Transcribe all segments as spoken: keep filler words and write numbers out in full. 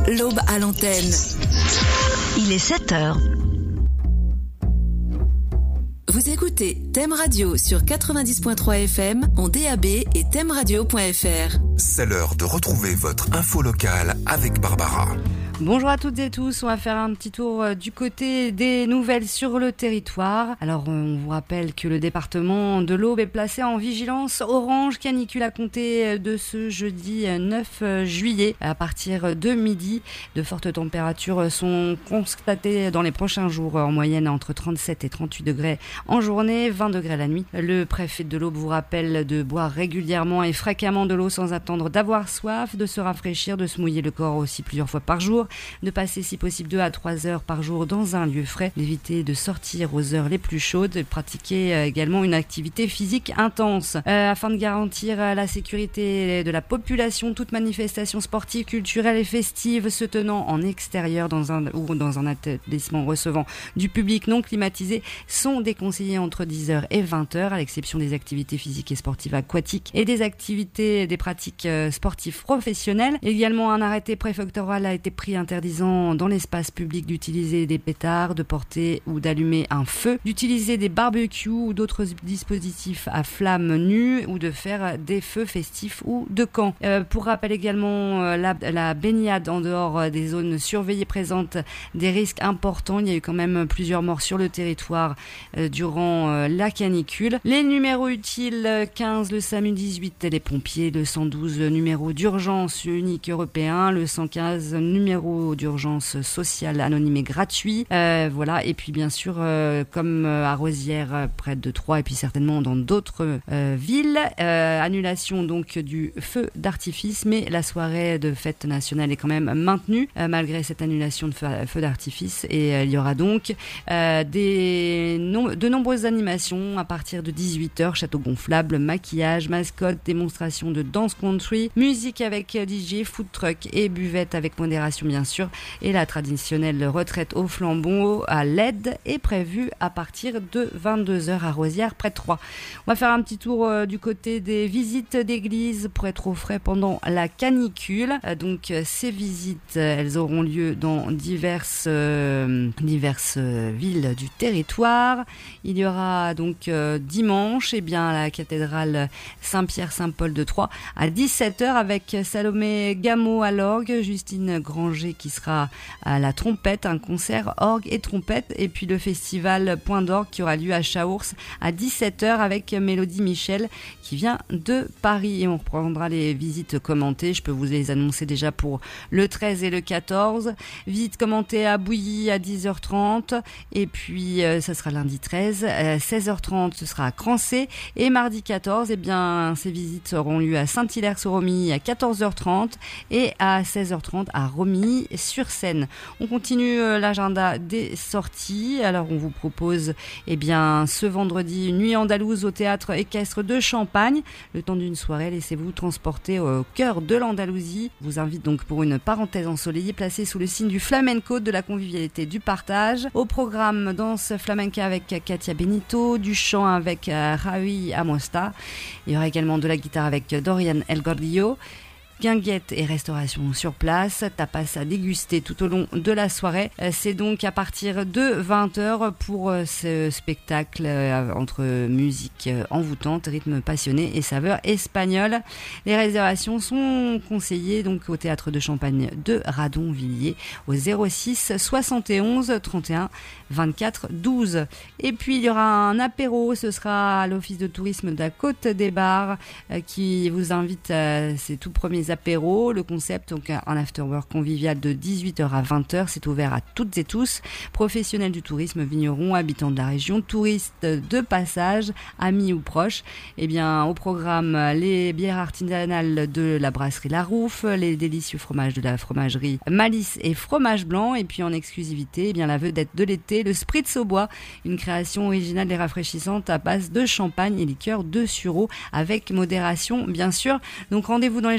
L'Aube à l'antenne. Il est sept heures. Vous écoutez Thème Radio sur quatre-vingt-dix virgule trois F M en D A B et thème radio point F R. C'est l'heure de retrouver votre info locale avec Barbara. Bonjour à toutes et tous, on va faire un petit tour du côté des nouvelles sur le territoire. Alors on vous rappelle que le département de l'Aube est placé en vigilance orange canicule à compter de ce jeudi neuf juillet à partir de midi. De fortes températures sont constatées dans les prochains jours, en moyenne entre trente-sept et trente-huit degrés en journée, vingt degrés la nuit. Le préfet de l'Aube vous rappelle de boire régulièrement et fréquemment de l'eau sans attendre d'avoir soif, de se rafraîchir, de se mouiller le corps aussi plusieurs fois par jour, de passer si possible deux à trois heures par jour dans un lieu frais, d'éviter de sortir aux heures les plus chaudes, de pratiquer également une activité physique intense. Euh, afin de garantir la sécurité de la population, toute manifestation sportive, culturelle et festive se tenant en extérieur dans un, ou dans un établissement recevant du public non climatisé sont déconseillées entre dix heures et vingt heures, à l'exception des activités physiques et sportives aquatiques et des activités des pratiques sportives professionnelles. Également, un arrêté préfectoral a été pris interdisant dans l'espace public d'utiliser des pétards, de porter ou d'allumer un feu, d'utiliser des barbecues ou d'autres dispositifs à flammes nues ou de faire des feux festifs ou de camp. Euh, pour rappel également, euh, la, la baignade en dehors des zones surveillées présente des risques importants. Il y a eu quand même plusieurs morts sur le territoire euh, durant euh, la canicule. Les numéros utiles, quinze, le SAMU dix-huit, les pompiers, le cent douze, le numéro d'urgence unique européen, le cent quinze, numéro d'urgence sociale anonyme et gratuit. Euh, voilà. Et puis bien sûr, euh, comme à Rosières, euh, près de Troyes, et puis certainement dans d'autres euh, villes, euh, annulation donc du feu d'artifice, mais la soirée de fête nationale est quand même maintenue euh, malgré cette annulation de feu, feu d'artifice. Et euh, il y aura donc euh, des no- de nombreuses animations à partir de dix-huit heures, château gonflable, maquillage, mascotte, démonstration de dance country, musique avec D J, food truck et buvette avec modération bien sûr. Et la traditionnelle retraite au flambeau à L E D est prévue à partir de vingt-deux heures à Rosières, près de Troyes. On va faire un petit tour euh, du côté des visites d'église pour être au frais pendant la canicule. Euh, donc euh, ces visites, euh, elles auront lieu dans diverses, euh, diverses euh, villes du territoire. Il y aura donc euh, dimanche, eh bien, à la cathédrale Saint-Pierre-Saint-Paul de Troyes à dix-sept heures avec Salomé Gameau à l'orgue, Justine Granger qui sera à la trompette, un concert orgue et trompette, et puis le festival Point d'Orgue qui aura lieu à Chaours à dix-sept heures avec Mélodie Michel qui vient de Paris. Et on reprendra les visites commentées, je peux vous les annoncer déjà pour le treize et le quatorze. Visite commentée à Bouilly à dix heures trente, et puis euh, ça sera lundi treize, à seize heures trente ce sera à Crancé, et mardi quatorze, eh bien ces visites auront lieu à Saint-Hilaire-sur-Romilly à quatorze heures trente et à seize heures trente à Romilly sur Seine. On continue euh, l'agenda des sorties. Alors on vous propose eh bien ce vendredi une nuit andalouse au théâtre équestre de Champagne. Le temps d'une soirée, laissez-vous transporter au cœur de l'Andalousie. Je vous invite donc pour une parenthèse ensoleillée placée sous le signe du flamenco, de la convivialité, du partage. Au programme, danse flamenca avec Katia Benito, du chant avec euh, Raoui Amosta. Il y aura également de la guitare avec Dorian El Gordillo. Guinguette et restauration sur place, tapas à déguster tout au long de la soirée. C'est donc à partir de vingt heures pour ce spectacle entre musique envoûtante, rythme passionné et saveur espagnole. Les réservations sont conseillées donc au théâtre de Champagne de Radonvilliers au zéro six soixante et onze trente et un vingt-quatre douze. Et puis il y aura un apéro, ce sera à l'office de tourisme de la Côte des Bars qui vous invite à ces tout premiers apéros. Le concept, donc un afterwork convivial de dix-huit heures à vingt heures, c'est ouvert à toutes et tous, professionnels du tourisme, vignerons, habitants de la région, touristes de passage, amis ou proches. Eh bien, au programme, les bières artisanales de la brasserie La Rouffe, les délicieux fromages de la fromagerie Malice et fromage blanc, et puis en exclusivité, eh bien, la vedette de l'été, le Spritz au bois, une création originale et rafraîchissante à base de champagne et liqueur de sureau, avec modération, bien sûr. Donc, rendez-vous dans les jardins de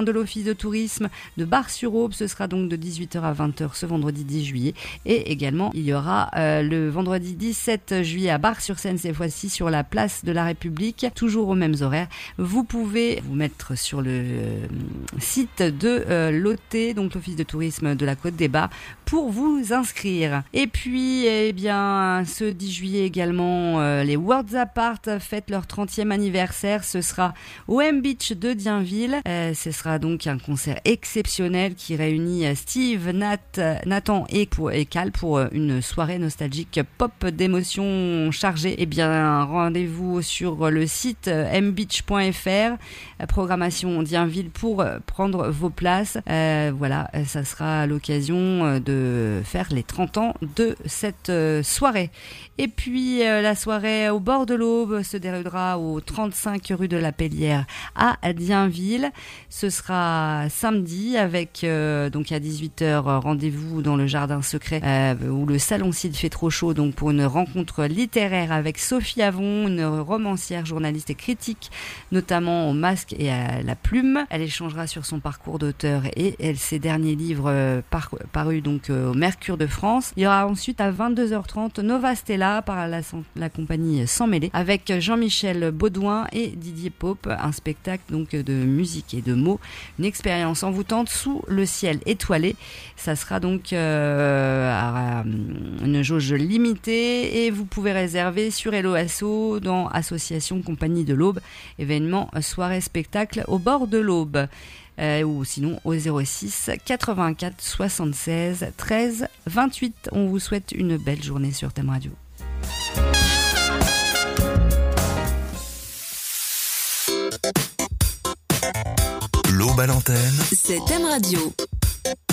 de l'Office de tourisme de Bar-sur-Aube. Ce sera donc de dix-huit heures à vingt heures ce vendredi dix juillet. Et également, il y aura euh, le vendredi dix-sept juillet à Bar-sur-Seine, cette fois-ci sur la place de la République, toujours aux mêmes horaires. Vous pouvez vous mettre sur le euh, site de euh, l'O T, donc l'Office de tourisme de la Côte des Bas, pour vous inscrire. Et puis, eh bien, ce dix juillet également, euh, les Worlds Apart fêtent leur trentième anniversaire. Ce sera au M-Beach de Dienville. Euh, ce sera donc un concert exceptionnel qui réunit Steve, Nat, Nathan et, pour, et Cal pour une soirée nostalgique pop d'émotions chargées. Eh bien, rendez-vous sur le site m beach point f r, programmation Dienville, pour prendre vos places. Euh, voilà, ça sera l'occasion de faire les trente ans de cette soirée. Et puis, euh, la soirée au bord de l'Aube se déroulera au trente-cinq rue de la Pellière à Dienville. Ce sera samedi avec, euh, donc à dix-huit heures, rendez-vous dans le jardin secret euh, où le salon Cid fait trop chaud, donc pour une rencontre littéraire avec Sophie Avon, une romancière, journaliste et critique, notamment au masque et à la plume. Elle échangera sur son parcours d'auteur et elle, ses derniers livres euh, par, parus donc euh, au Mercure de France. Il y aura ensuite à vingt-deux heures trente Nova Stella par la, la compagnie Sans Mêler avec Jean-Michel Baudouin et Didier Pope, un spectacle donc de musique et de mots, une expérience envoûtante sous le ciel étoilé. Ça sera donc euh, à une jauge limitée et vous pouvez réserver sur Hello Asso dans Association Compagnie de l'Aube, événement soirée spectacle au bord de l'Aube. Euh, ou sinon au zéro six quatre-vingt-quatre soixante-seize treize vingt-huit. On vous souhaite une belle journée sur Thème Radio. L'Aube à l'antenne, C'est Thème Radio.